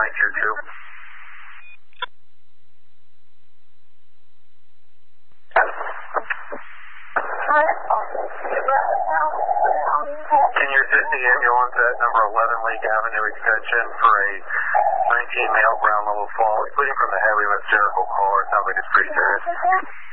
922. Can you assist the ambulance at number 11 Lake Avenue extension for a 19 male ground level fall, including from the heavy with hysterical caller? It sounds like it's pretty serious.